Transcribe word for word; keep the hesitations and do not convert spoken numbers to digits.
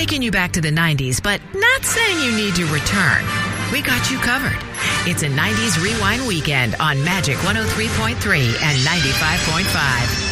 taking you back to the nineties, but not saying you need to return. We got you covered. It's a nineties Rewind weekend on Magic one oh three point three and ninety-five point five.